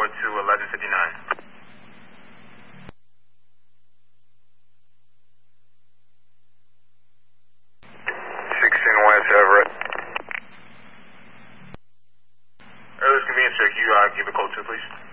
to 1159. 16 West Everett. Earliest convenience check, you give a code 2, please.